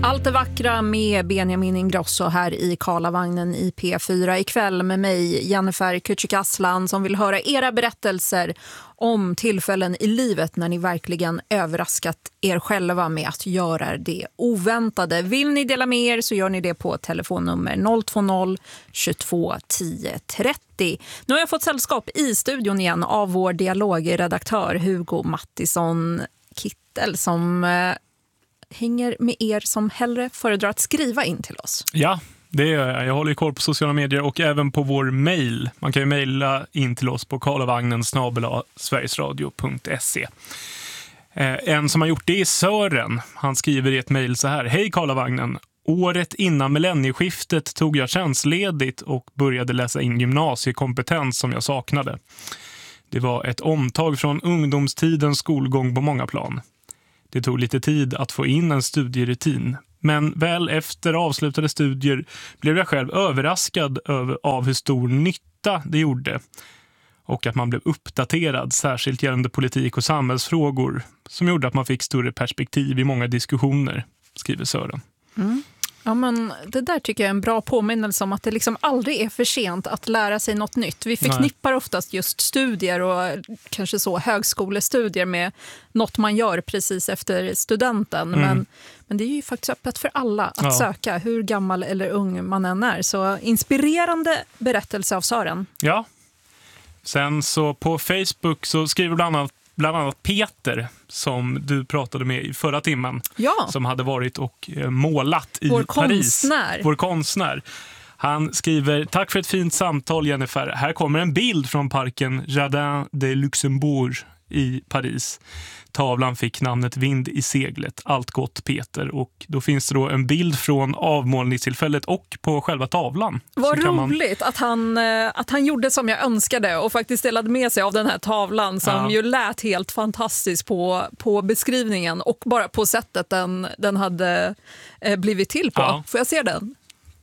Allt det vackra med Benjamin Ingrosso här i Karlavagnen i P4 ikväll med mig, Jennifer Küçükaslan, som vill höra era berättelser om tillfällen i livet när ni verkligen överraskat er själva med att göra det oväntade. Vill ni dela med er så gör ni det på telefonnummer 020 22 10 30. Nu har jag fått sällskap i studion igen av vår dialogredaktör Hugo Mattisson Kittel som hänger med er som hellre föredrar att skriva in till oss. Ja, det gör jag. Jag håller koll på sociala medier och även på vår mejl. Man kan ju mejla in till oss på karlavagnen@sverigesradio.se. En som har gjort det är Sören. Han skriver i ett mejl så här: Hej Karlavagnen. Året innan millennieskiftet tog jag tjänstledigt och började läsa in gymnasiekompetens som jag saknade. Det var ett omtag från ungdomstidens skolgång på många plan. Det tog lite tid att få in en studierutin. Men väl efter avslutade studier blev jag själv överraskad av hur stor nytta det gjorde. Och att man blev uppdaterad, särskilt gällande politik och samhällsfrågor, som gjorde att man fick större perspektiv i många diskussioner, skriver Sören. Mm. Ja, men det där tycker jag är en bra påminnelse om att det liksom aldrig är för sent att lära sig något nytt. Vi förknippar oftast just studier och kanske så högskolestudier med något man gör precis efter studenten. Men det är ju faktiskt öppet för alla att söka, hur gammal eller ung man än är. Så inspirerande berättelse av Sören. Ja. Sen så på Facebook så skriver bland annat Peter, som du pratade med i förra timmen, som hade varit och målat i Paris. Vår konstnär. Han skriver: Tack för ett fint samtal, Jennifer. Här kommer en bild från parken Jardin de Luxembourg i Paris. Tavlan fick namnet Vind i seglet. Allt gott, Peter. Och då finns det då en bild från avmålningstillfället och på själva tavlan. Vad roligt att han gjorde som jag önskade och faktiskt delade med sig av den här tavlan som ju lät helt fantastiskt på beskrivningen och bara på sättet den hade blivit till på. Ja. Får jag se den?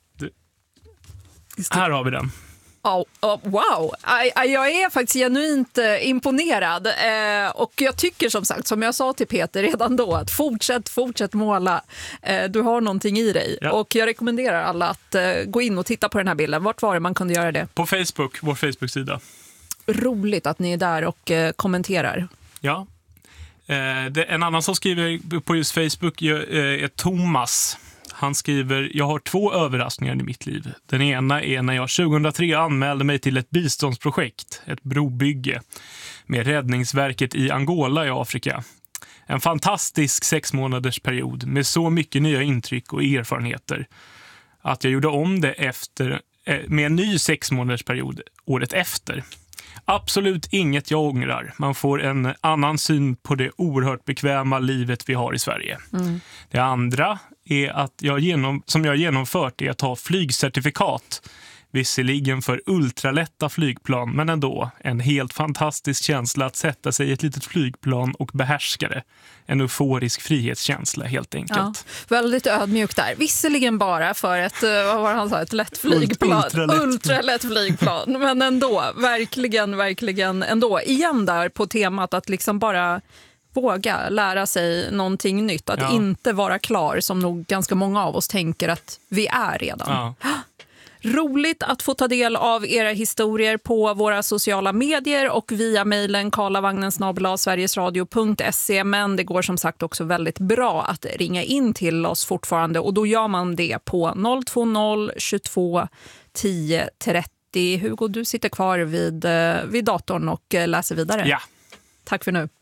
Här har vi den. Wow, jag är faktiskt genuint imponerad och jag tycker som sagt, som jag sa till Peter redan då, att fortsätt måla, du har någonting i dig. Och jag rekommenderar alla att gå in och titta på den här bilden. Vart var det man kunde göra det? På Facebook, vår Facebook-sida. Roligt att ni är där och kommenterar. Ja, en annan som skriver på just Facebook är Thomas. Han skriver: Jag har 2 överraskningar i mitt liv. Den ena är när jag 2003 anmälde mig till ett biståndsprojekt, ett brobygge med Räddningsverket i Angola i Afrika. En fantastisk 6 månaders period med så mycket nya intryck och erfarenheter att jag gjorde om det med en ny 6 månaders period året efter. Absolut inget jag ångrar. Man får en annan syn på det oerhört bekväma livet vi har i Sverige. Det andra är att jag genomfört är att ta flygcertifikat. Visserligen för ultralätta flygplan, men ändå en helt fantastisk känsla att sätta sig i ett litet flygplan och behärska det. En euforisk frihetskänsla helt enkelt. Ja, väldigt ödmjukt där. Visserligen bara för ett, vad var han sa, ett lätt flygplan. Ultralätt flygplan, men ändå, verkligen ändå. Igen där på temat att liksom bara våga lära sig någonting nytt. Att inte vara klar, som nog ganska många av oss tänker att vi är redan. Ja. Roligt att få ta del av era historier på våra sociala medier och via mejlen karlavagnen@sverigesradio.se, men det går som sagt också väldigt bra att ringa in till oss fortfarande och då gör man det på 020 22 10 30. Hugo, du sitter kvar vid datorn och läser vidare. Ja. Tack för nu.